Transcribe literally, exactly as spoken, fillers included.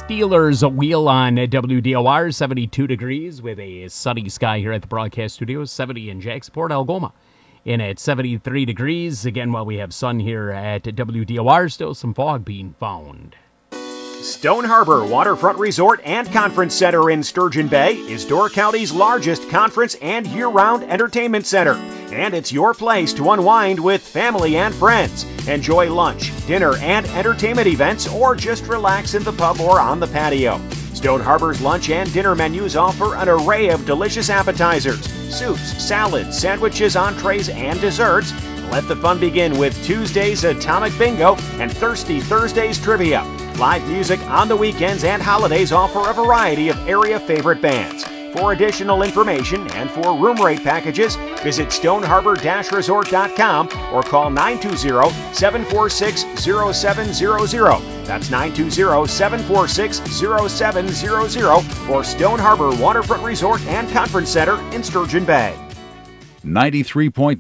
Steelers a wheel on W D O R, seventy-two degrees with a sunny sky here at the broadcast studios, seventy in Jacksport, Algoma. In at seventy-three degrees. Again, while we have sun here at W D O R, still some fog being found. Stone Harbor Waterfront Resort and Conference Center in Sturgeon Bay is Door County's largest conference and year-round entertainment center. And it's your place to unwind with family and friends. Enjoy lunch, dinner, and entertainment events, or just relax in the pub or on the patio. Stone Harbor's lunch and dinner menus offer an array of delicious appetizers, soups, salads, sandwiches, entrees, and desserts. Let the fun begin with Tuesday's Atomic Bingo and Thirsty Thursday's Trivia. Live music on the weekends and holidays offer a variety of area favorite bands. For additional information and for room rate packages, visit stone harbor dash resort dot com or call nine two zero, seven four six, zero seven zero zero. That's nine two zero, seven four six, zero seven zero zero for Stone Harbor Waterfront Resort and Conference Center in Sturgeon Bay. ninety-three point